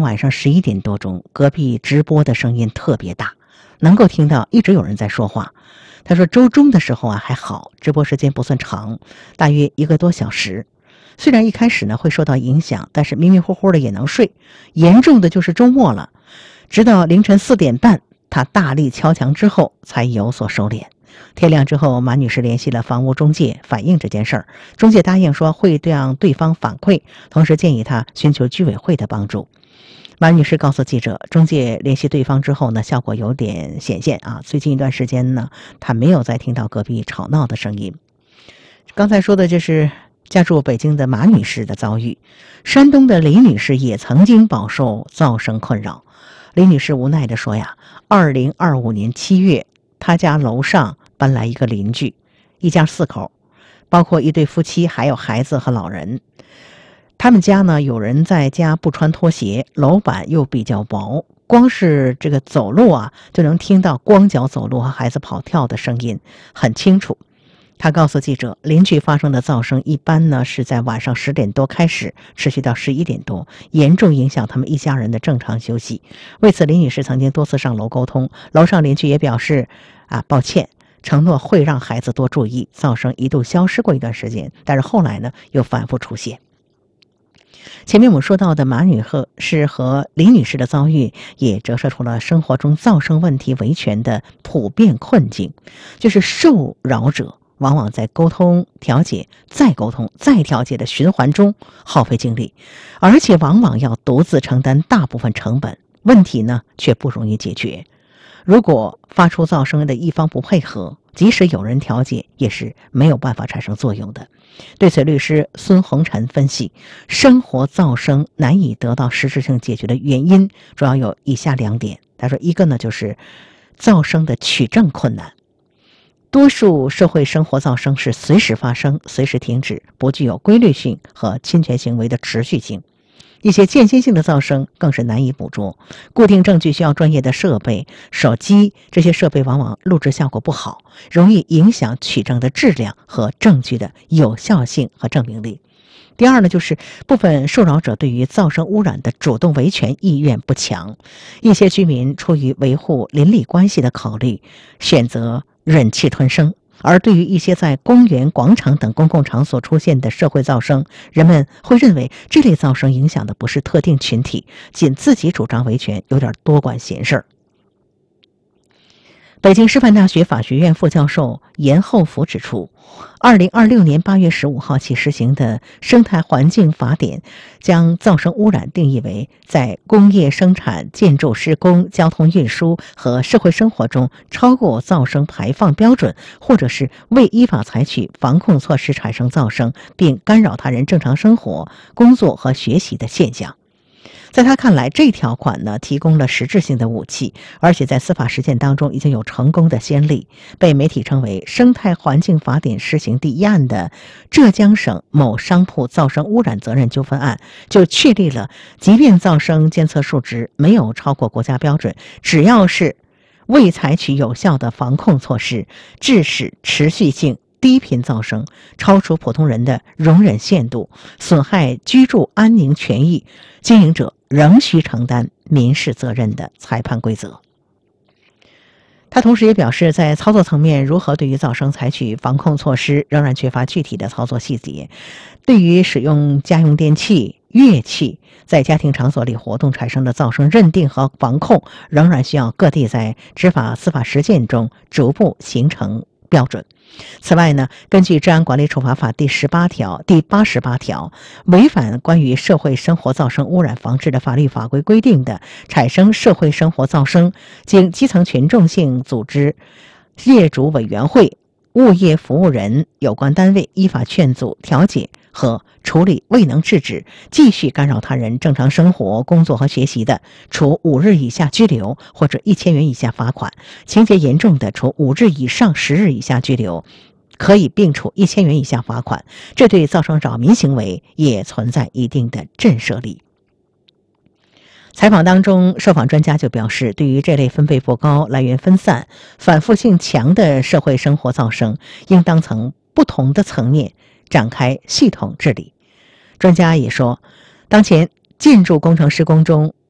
晚上11点多钟，隔壁直播的声音特别大，能够听到一直有人在说话。他说周中的时候还好，直播时间不算长，大约1个多小时。虽然一开始呢会受到影响，但是迷迷糊糊的也能睡。严重的就是周末了，直到凌晨4点半，他大力敲墙之后才有所收敛。天亮之后，马女士联系了房屋中介反映这件事儿，中介答应说会让对方反馈，同时建议他寻求居委会的帮助。马女士告诉记者，中介联系对方之后呢，效果有点显现啊。最近一段时间呢，她没有再听到隔壁吵闹的声音。刚才说的这是家住北京的马女士的遭遇，山东的李女士也曾经饱受噪声困扰。李女士无奈地说呀，2025年7月，她家楼上搬来一个邻居，一家4口，包括一对夫妻，还有孩子和老人。他们家呢，有人在家不穿拖鞋，楼板又比较薄，光是这个走路啊，就能听到光脚走路和孩子跑跳的声音，很清楚。他告诉记者，邻居发生的噪声一般呢是在晚上10点多开始，持续到11点多，严重影响他们一家人的正常休息。为此，李女士曾经多次上楼沟通，楼上邻居也表示抱歉，承诺会让孩子多注意。噪声一度消失过一段时间，但是后来呢又反复出现。前面我们说到的马女士和李女士的遭遇，也折射出了生活中噪声问题维权的普遍困境，就是受扰者往往在沟通、调解、再沟通、再调解的循环中耗费精力，而且往往要独自承担大部分成本，问题呢却不容易解决。如果发出噪声的一方不配合，即使有人调解，也是没有办法产生作用的。对此，律师孙红尘分析，生活噪声难以得到实质性解决的原因主要有以下2点。他说，一个呢就是噪声的取证困难，多数社会生活噪声是随时发生、随时停止，不具有规律性和侵权行为的持续性。一些间歇性的噪声更是难以捕捉，固定证据需要专业的设备，手机这些设备往往录制效果不好，容易影响取证的质量和证据的有效性和证明力。第二呢，就是部分受扰者对于噪声污染的主动维权意愿不强，一些居民出于维护邻里关系的考虑，选择忍气吞声。而对于一些在公园、广场等公共场所出现的社会噪声，人们会认为这类噪声影响的不是特定群体，仅自己主张维权有点多管闲事儿。北京师范大学法学院副教授严厚福指出，2026年8月15号起实行的生态环境法典将噪声污染定义为在工业生产、建筑施工、交通运输和社会生活中超过噪声排放标准，或者是未依法采取防控措施产生噪声，并干扰他人正常生活、工作和学习的现象。在他看来，这条款呢提供了实质性的武器，而且在司法实践当中已经有成功的先例。被媒体称为生态环境法典施行第一案的浙江省某商铺噪声污染责任纠纷案，就确立了即便噪声监测数值没有超过国家标准，只要是未采取有效的防控措施，致使持续性低频噪声超出普通人的容忍限度，损害居住安宁权益，经营者仍需承担民事责任的裁判规则。他同时也表示，在操作层面，如何对于噪声采取防控措施，仍然缺乏具体的操作细节。对于使用家用电器、乐器在家庭场所里活动产生的噪声认定和防控，仍然需要各地在执法司法实践中逐步形成标准。此外呢，根据《治安管理处罚法》第18条、第88条，违反关于社会生活噪声污染防治的法律法规规定的产生社会生活噪声，经基层群众性组织、业主委员会、物业服务人有关单位依法劝阻、调解和处理未能制止，继续干扰他人正常生活、工作和学习的，处5日以下拘留或者1000元以下罚款；情节严重的，处5日以上10日以下拘留，可以并处1000元以下罚款。这对造成扰民行为也存在一定的震慑力。采访当中，受访专家就表示，对于这类分贝不高、来源分散、反复性强的社会生活噪声，应当从不同的层面展开系统治理。专家也说，当前建筑工程施工中